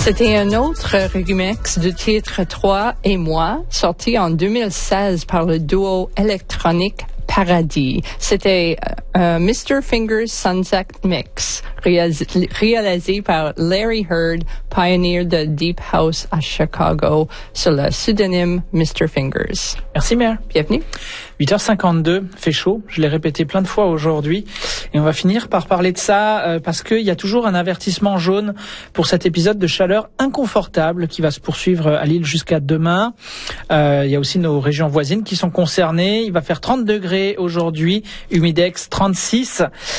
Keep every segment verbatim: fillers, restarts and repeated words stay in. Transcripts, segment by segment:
C'était un autre remix du titre Toi et moi, sorti en deux mille seize par le duo électronique Paradis. C'était un mister Fingers Sunset Mix, réalisé, réalisé par Larry Heard, pionnier de Deep House à Chicago, sur le pseudonyme mister Fingers. Merci Mère. Bienvenue. huit heures cinquante-deux, fait chaud, je l'ai répété plein de fois aujourd'hui, et on va finir par parler de ça, euh, parce qu'il y a toujours un avertissement jaune pour cet épisode de chaleur inconfortable qui va se poursuivre à Lille jusqu'à demain. Euh, il y a aussi nos régions voisines qui sont concernées, il va faire trente degrés aujourd'hui, humidex trente-six.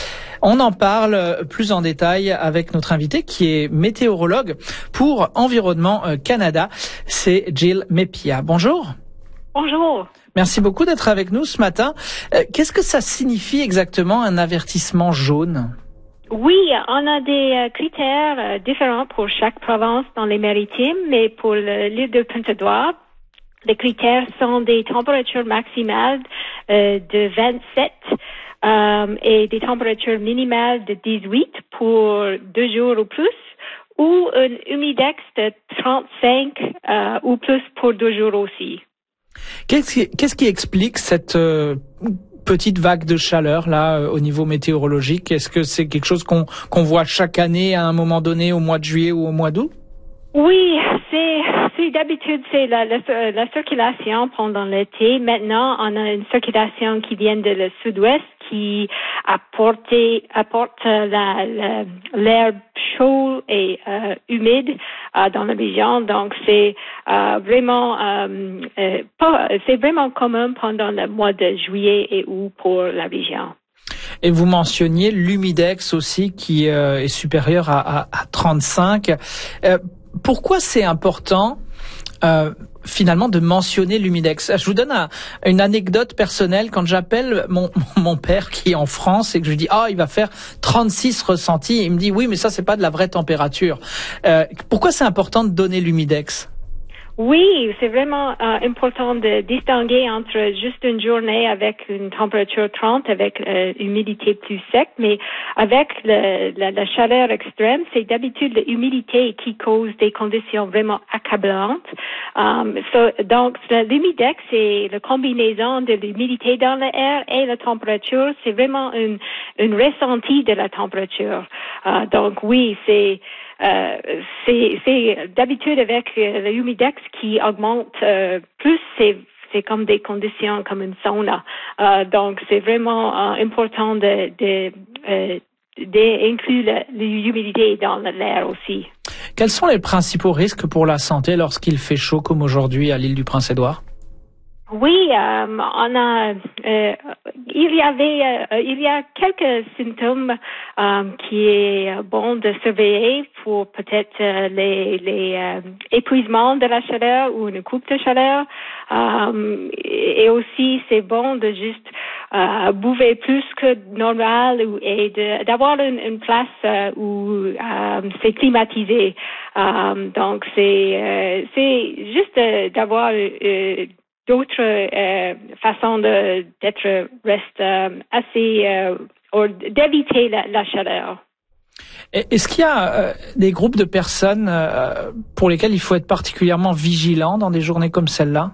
On en parle plus en détail avec notre invité qui est météorologue pour Environnement Canada, c'est Jill Mepia. Bonjour. Bonjour. Merci beaucoup d'être avec nous ce matin. Euh, qu'est-ce que ça signifie exactement un avertissement jaune? Oui, on a des euh, critères euh, différents pour chaque province dans les maritimes, mais pour le, l'île de Prince-Édouard, les critères sont des températures maximales euh, de vingt-sept euh, et des températures minimales de dix-huit pour deux jours ou plus, ou un humidex de trente-cinq euh, ou plus pour deux jours aussi. Qu'est-ce qui, qu'est-ce qui explique cette euh, petite vague de chaleur là euh, au niveau météorologique? Est-ce que c'est quelque chose qu'on, qu'on voit chaque année à un moment donné au mois de juillet ou au mois d'août? Oui, c'est, c'est d'habitude c'est la, la, la circulation pendant l'été. Maintenant, on a une circulation qui vient de le sud-ouest qui apporte, apporte la, la, l'air chaud et euh, humide euh, dans la région. Donc, c'est euh, vraiment euh, euh, pas, c'est vraiment commun pendant le mois de juillet et août pour la région. Et vous mentionniez l'humidex aussi qui euh, est supérieur à, à, à trente-cinq. Euh, pourquoi c'est important euh, finalement de mentionner l'humidex? Je vous donne un, une anecdote personnelle. Quand j'appelle mon, mon père qui est en France et que je lui dis ah il va faire trente-six ressentis, il me dit oui mais ça c'est pas de la vraie température. Euh, pourquoi c'est important de donner l'humidex? Oui, c'est vraiment euh, important de distinguer entre juste une journée avec une température trente, avec euh, humidité plus sec, mais avec le, la, la chaleur extrême, c'est d'habitude l'humidité qui cause des conditions vraiment accablantes. Um, so, donc, l'humidex, c'est la combinaison de l'humidité dans l'air et la température. C'est vraiment une, une ressentie de la température. Uh, donc, oui, c'est Euh, c'est, c'est d'habitude avec euh, le humidex qui augmente euh, plus, c'est, c'est comme des conditions comme une sauna. Euh, donc, c'est vraiment euh, important de, de, euh, d'inclure l'humidité dans l'air aussi. Quels sont les principaux risques pour la santé lorsqu'il fait chaud comme aujourd'hui à l'île du Prince-Édouard? Oui, euh, on a, euh, il y avait, euh, il y a quelques symptômes euh, qui est bon de surveiller pour peut-être euh, les, les euh, épuisements de la chaleur ou une coupe de chaleur. Euh, et aussi, c'est bon de juste euh, bouffer plus que normal ou, et de, d'avoir une, une place euh, où euh, c'est climatisé. Euh, donc, c'est, euh, c'est juste euh, d'avoir euh, d'autres euh, façons de, d'être reste euh, assez euh, ou d'éviter la, la chaleur. Est-ce qu'il y a euh, des groupes de personnes euh, pour lesquels il faut être particulièrement vigilant dans des journées comme celle-là?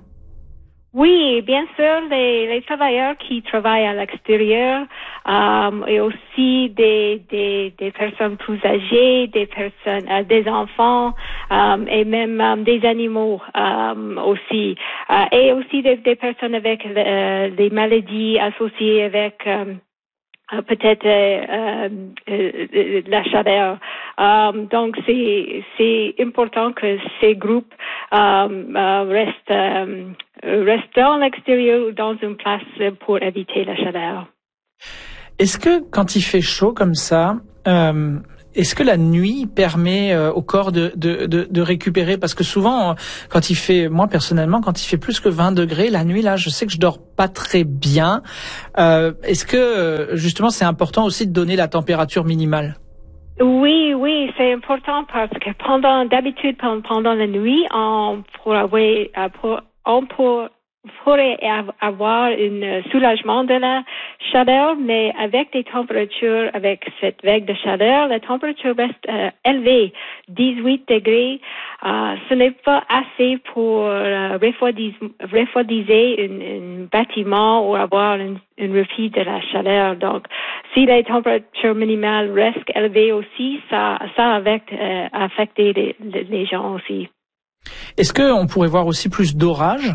Oui, bien sûr, les, les travailleurs qui travaillent à l'extérieur euh, et aussi des, des, des personnes plus âgées, des personnes, euh, des enfants euh, et même euh, des animaux euh, aussi, euh, et aussi des, des personnes avec euh, des maladies associées avec euh, peut-être euh, euh, la chaleur. Um, donc, c'est, c'est important que ces groupes um, uh, restent, um, restent dans l'extérieur ou dans une place pour éviter la chaleur. Est-ce que quand il fait chaud comme ça, euh, est-ce que la nuit permet euh, au corps de, de, de, de récupérer? Parce que souvent, quand il fait, moi personnellement, quand il fait plus que vingt degrés, la nuit, là, je sais que je dors pas très bien. Euh, est-ce que, justement, c'est important aussi de donner la température minimale? Oui, oui, c'est important parce que pendant, d'habitude, pendant la nuit, on pourrait, on peut, pourrait avoir un soulagement de la chaleur, mais avec des températures, avec cette vague de chaleur, la température reste euh, élevée dix-huit degrés. Euh, ce n'est pas assez pour euh, refroidir, refroidir un bâtiment ou avoir une, une refit de la chaleur. Donc, si les températures minimales restent élevées aussi, ça, ça avec, euh, affecter les, les gens aussi. Est-ce qu'on pourrait voir aussi plus d'orages?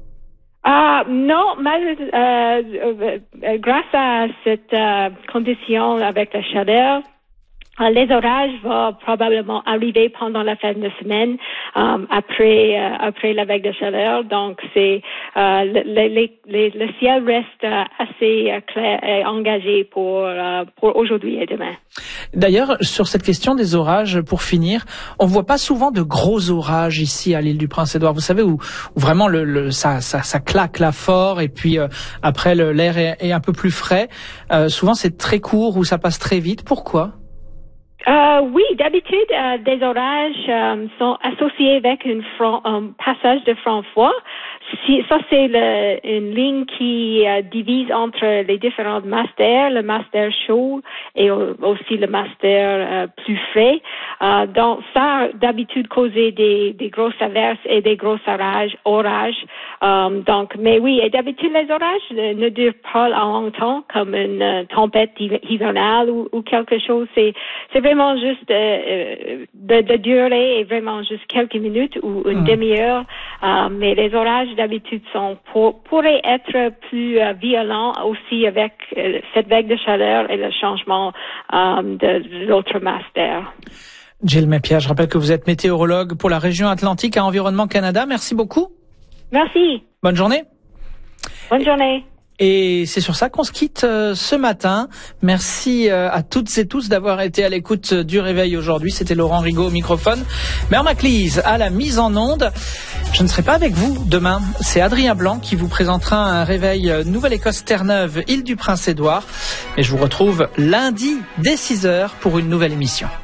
Ah non, malheureusement, euh, euh, grâce à cette euh, condition avec la chaleur, euh, les orages vont probablement arriver pendant la fin de semaine euh, après euh, après la vague de chaleur. Donc c'est euh, le, le, le, le ciel reste euh, assez euh, clair et engagé pour euh, pour aujourd'hui et demain. D'ailleurs, sur cette question des orages, pour finir, on voit pas souvent de gros orages ici à l'île du Prince-Édouard. Vous savez où, où vraiment le, le ça, ça ça claque là fort et puis euh, après le, l'air est, est un peu plus frais. Euh, souvent c'est très court ou ça passe très vite. Pourquoi? Euh, oui, d'habitude, euh, des orages euh, sont associés avec une front, un passage de front froid. Si, ça, c'est le, une ligne qui euh, divise entre les différentes masses d'air, le masse d'air chaud et euh, aussi le masse d'air euh, plus frais. Euh, donc, ça, d'habitude, causait des, des grosses averses et des gros orages. orages. Euh, donc, mais oui, et d'habitude, les orages ne, ne durent pas longtemps, comme une euh, tempête hivernale ou, ou quelque chose. C'est, c'est vraiment juste euh, de, de durée et vraiment juste quelques minutes ou une mmh. demi-heure. Euh, mais les orages d'habitude sont pour, pourraient être plus euh, violents aussi avec euh, cette vague de chaleur et le changement euh, de l'autre masse d'air. Jill Mepia, je rappelle que vous êtes météorologue pour la région Atlantique à Environnement Canada. Merci beaucoup. Merci. Bonne journée. Bonne journée. Et c'est sur ça qu'on se quitte euh, ce matin. Merci euh, à toutes et tous d'avoir été à l'écoute du réveil aujourd'hui. C'était Laurent Rigaud au microphone. Mère Maclise à la mise en onde. Je ne serai pas avec vous demain. C'est Adrien Blanc qui vous présentera un réveil Nouvelle-Écosse Terre-Neuve, île du Prince-Édouard. Et je vous retrouve lundi dès six heures pour une nouvelle émission.